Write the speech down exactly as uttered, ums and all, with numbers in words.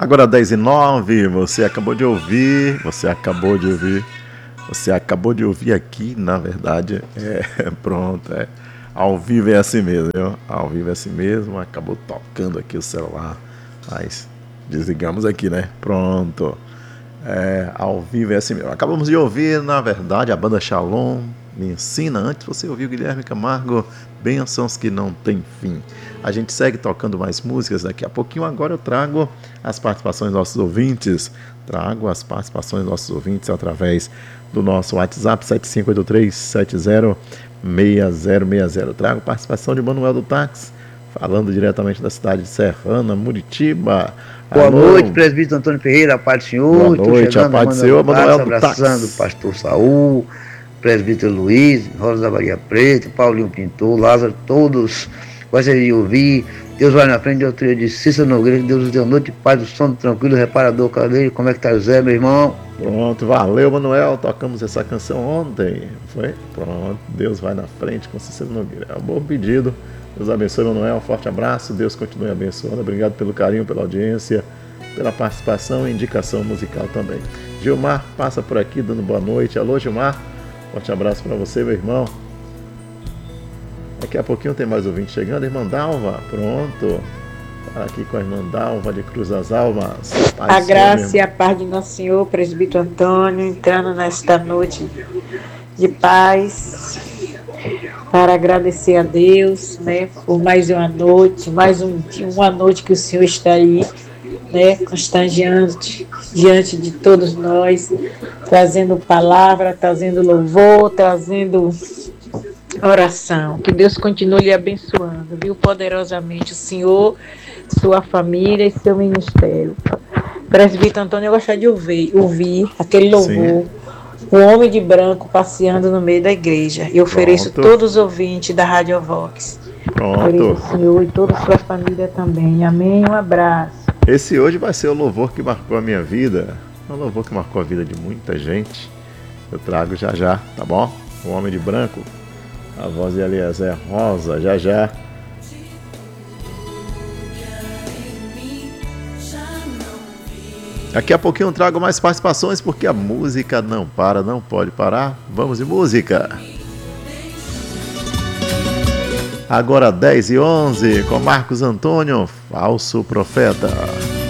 Agora dez e nove, você acabou de ouvir, você acabou de ouvir, você acabou de ouvir aqui, na verdade, é, pronto, é, ao vivo é assim mesmo, viu? Ao vivo é assim mesmo, acabou tocando aqui o celular, mas desligamos aqui, né? Pronto, é, ao vivo é assim mesmo. Acabamos de ouvir, na verdade, a banda Shalom, Me Ensina. Antes você ouviu Guilherme Camargo, Bênçãos que Não Tem Fim. A gente segue tocando mais músicas daqui a pouquinho. Agora eu trago as participações dos nossos ouvintes. Trago as participações dos nossos ouvintes através do nosso WhatsApp sete cinco oito três sete zero seis zero seis zero. Trago participação de Manuel do Táxi, falando diretamente da cidade de Serrana, Muritiba. Boa Alô. noite, presbítero Antônio Ferreira, a paz do Senhor. Boa noite, a paz do Senhor, Manuel do Táxi. Abraçando o pastor Saul, presbítero Luiz, Rosa da Bahia Preta, Paulinho Pintor, Lázaro, todos gostaria de ouvir. Deus vai na frente, Deus trilha de Cícero Nogueira, Deus nos deu noite, paz do sono tranquilo, reparador, cadeiro. Como é que tá, José, meu irmão? Pronto, valeu, Manuel. Tocamos essa canção ontem, foi? Pronto, Deus vai na frente com Cícero Nogueira. É um bom pedido. Deus abençoe, Manuel. Um forte abraço. Deus continue abençoando. Obrigado pelo carinho, pela audiência, pela participação e indicação musical também. Gilmar passa por aqui dando boa noite. Alô, Gilmar. Forte abraço para você, meu irmão. Daqui a pouquinho tem mais ouvinte chegando. Irmã Dalva, pronto. Fala aqui com a irmã Dalva de Cruz das Almas. A graça e a paz de Nosso Senhor, presbítero Antônio, entrando nesta noite de paz, para agradecer a Deus, né, por mais uma noite, mais um, uma noite que o Senhor está aí, né, constanteante diante de todos nós, trazendo palavra, trazendo louvor, trazendo oração. Que Deus continue lhe abençoando, viu, poderosamente, o Senhor, sua família e seu ministério. Presbítero Antônio, eu gostaria de ouvir, ouvir aquele louvor. Sim. O homem de branco passeando no meio da igreja. E ofereço Pronto. todos os ouvintes da Rádio Vox. Pronto. Ofereço o Senhor e toda a sua família também. Amém. Um abraço. Esse hoje vai ser o louvor que marcou a minha vida. Um louvor que marcou a vida de muita gente. Eu trago já já, tá bom? O homem de branco. A voz de Eliezer Rosa, já já. Daqui a pouquinho eu trago mais participações, porque a música não para, não pode parar. Vamos de música. Agora dez e onze, com Marcos Antônio, Falso Profeta.